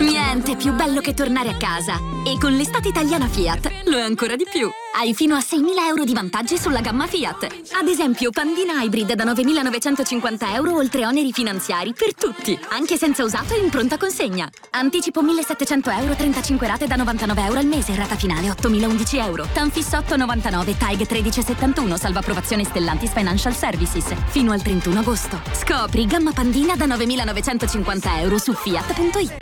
Niente più bello che tornare a casa. E con l'estate italiana Fiat lo è ancora di più. Hai fino a 6.000 euro di vantaggi sulla gamma Fiat. Ad esempio, Pandina Hybrid da 9.950 euro oltre oneri finanziari per tutti, anche senza usato e in pronta consegna. Anticipo 1.700 euro, 35 rate da 99 euro al mese, rata finale 8.011 euro. Tanfisso 8,99, TAG 1371, salva approvazione Stellantis Financial Services. Fino al 31 agosto. Scopri gamma Pandina da 9.950 euro su Fiat.it.